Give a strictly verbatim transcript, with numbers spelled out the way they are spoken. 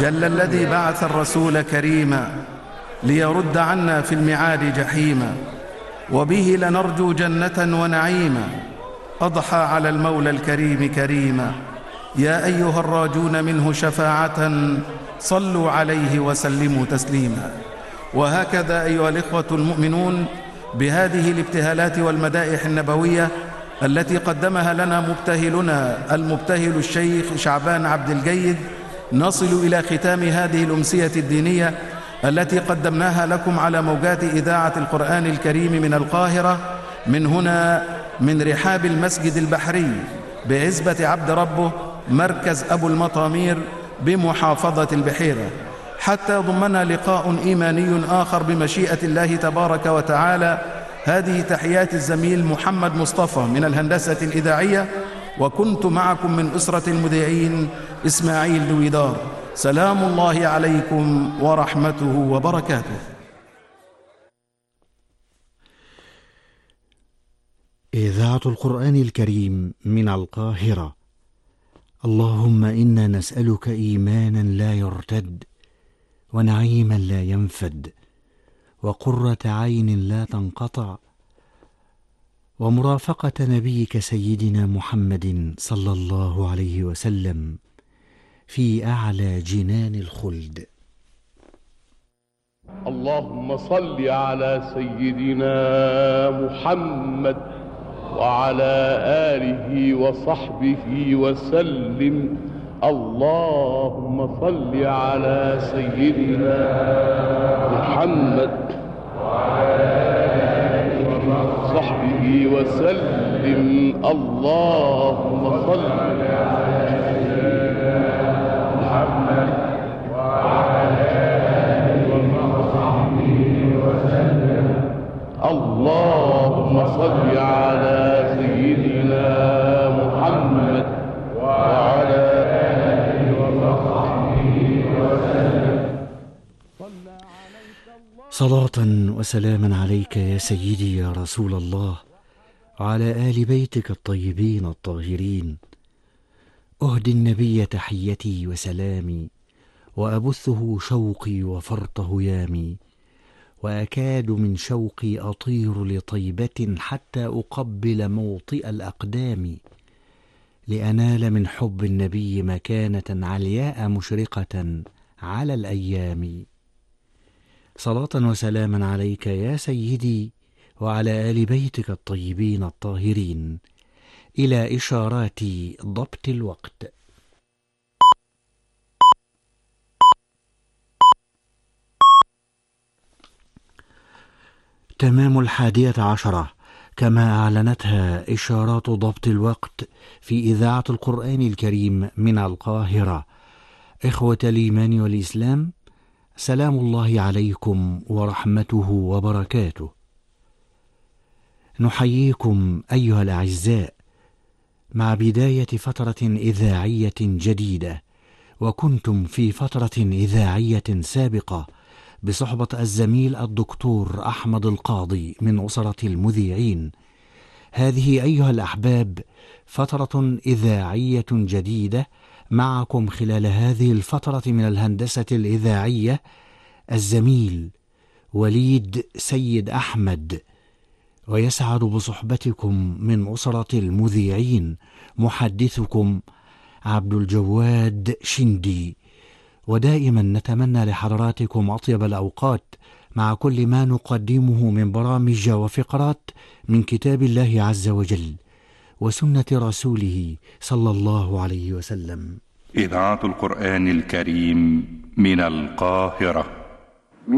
جل الذي بعث الرسول كريما ليرد عنا في المعاد جحيما، وبه لنرجو جنة ونعيما، أضحى على المولى الكريم كريما. يا أيها الراجون منه شفاعة صلوا عليه وسلموا تسليما. وهكذا أيها الإخوة المؤمنون، بهذه الابتهالات والمدائح النبوية التي قدمها لنا مبتهلنا المبتهل الشيخ شعبان عبد الجيد، نصل إلى ختام هذه الأمسية الدينية التي قدمناها لكم على موجات إذاعة القرآن الكريم من القاهرة، من هنا من رحاب المسجد البحري بعزبة عبد ربه مركز أبو المطامير بمحافظة البحيرة، حتى ضمنا لقاء إيماني آخر بمشيئة الله تبارك وتعالى. هذه تحيات الزميل محمد مصطفى من الهندسة الإذاعية، وكنت معكم من أسرة المذيعين إسماعيل دويدار. سلام الله عليكم ورحمته وبركاته. إذاعة القرآن الكريم من القاهرة. اللهم إنا نسألك إيمانا لا يرتد، ونعيما لا ينفد، وقرة عين لا تنقطع، ومرافقة نبيك سيدنا محمد صلى الله عليه وسلم في أعلى جنان الخلد. اللهم صل على سيدنا محمد وعلى آله وصحبه وسلم. اللهم صل على سيدنا محمد وعلى آله وصحبه وسلم. اللهم صل على سيدنا محمد وعلى آله وصحبه وسلم. اللهم صل على سيدنا محمد وعلى آله وصحبه وسلم. صلاة وسلاما عليك يا سيدي يا رسول الله، وعلى آل بيتك الطيبين الطاهرين. أهدي النبي تحيتي وسلامي، وأبثه شوقي وفرط هيامي، وأكاد من شوقي أطير لطيبة حتى أقبل موطئ الأقدام، لأنال من حب النبي مكانة علياء مشرقة على الأيام. صلاة وسلاما عليك يا سيدي وعلى آل بيتك الطيبين الطاهرين. إلى إشارات ضبط الوقت. تمام الحادية عشرة، كما أعلنتها إشارات ضبط الوقت في إذاعة القرآن الكريم من القاهرة. إخوة الإيمان والإسلام، سلام الله عليكم ورحمته وبركاته. نحييكم أيها الأعزاء مع بداية فترة إذاعية جديدة، وكنتم في فترة إذاعية سابقة بصحبة الزميل الدكتور أحمد القاضي من أسرة المذيعين. هذه أيها الأحباب فترة إذاعية جديدة، معكم خلال هذه الفترة من الهندسة الإذاعية الزميل وليد سيد أحمد، ويسعد بصحبتكم من أسرة المذيعين محدثكم عبد الجواد شندي. ودائما نتمنى لحضراتكم أطيب الأوقات مع كل ما نقدمه من برامج وفقرات من كتاب الله عز وجل وسنة رسوله صلى الله عليه وسلم. إذاعة القرآن الكريم من القاهرة.